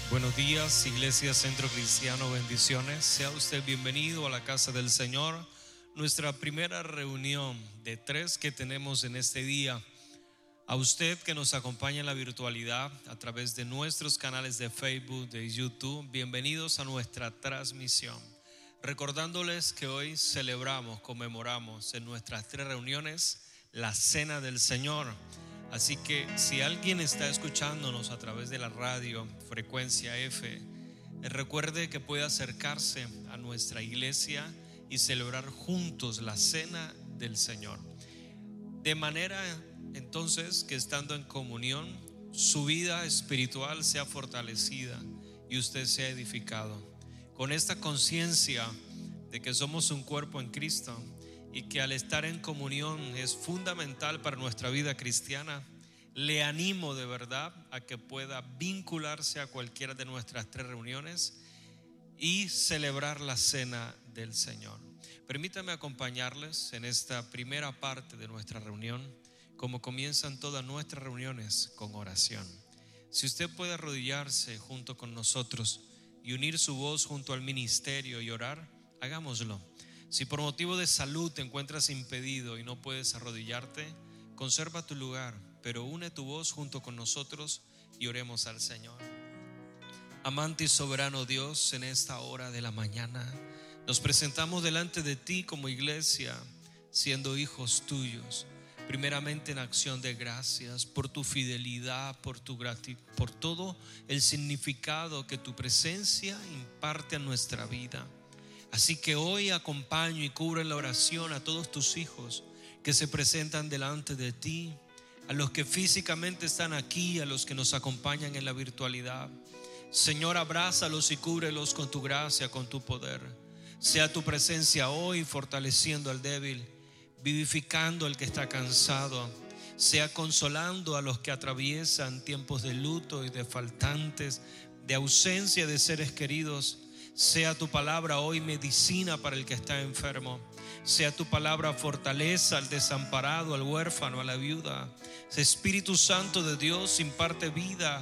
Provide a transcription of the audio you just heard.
Buenos días, Iglesia Centro Cristiano, bendiciones. Sea usted bienvenido a la casa del Señor. Nuestra primera reunión de 3 que tenemos en este día. A usted que nos acompaña en la virtualidad a través de nuestros canales de Facebook, de YouTube, bienvenidos a nuestra transmisión. Recordándoles que hoy conmemoramos en nuestras 3 reuniones la Cena del Señor. Así que si alguien está escuchándonos a través de la radio, frecuencia F, recuerde que puede acercarse a nuestra iglesia y celebrar juntos la Cena del Señor. De manera entonces que estando en comunión, su vida espiritual sea fortalecida y usted sea edificado. Con esta conciencia de que somos un cuerpo en Cristo y que al estar en comunión es fundamental para nuestra vida cristiana, le animo de verdad a que pueda vincularse a cualquiera de nuestras 3 reuniones y celebrar la Cena del Señor. Permítame acompañarles en esta primera parte de nuestra reunión, como comienzan todas nuestras reuniones, con oración. Si usted puede arrodillarse junto con nosotros y unir su voz junto al ministerio y orar, hagámoslo. Si por motivo de salud te encuentras impedido y no puedes arrodillarte, conserva tu lugar, pero une tu voz junto con nosotros y oremos al Señor. Amante y soberano Dios, en esta hora de la mañana nos presentamos delante de ti como iglesia, siendo hijos tuyos. Primeramente en acción de gracias por tu fidelidad, por tu gratitud, por todo el significado que tu presencia imparte a nuestra vida. Así que hoy acompaño y cubro en la oración a todos tus hijos que se presentan delante de ti, a los que físicamente están aquí, a los que nos acompañan en la virtualidad. Señor, abrázalos y cúbrelos con tu gracia, con tu poder. Sea tu presencia hoy fortaleciendo al débil, vivificando al que está cansado, sea consolando a los que atraviesan tiempos de luto y de faltantes, de ausencia de seres queridos. Sea tu palabra hoy medicina para el que está enfermo. Sea tu palabra fortaleza al desamparado, al huérfano, a la viuda. Espíritu Santo de Dios, imparte vida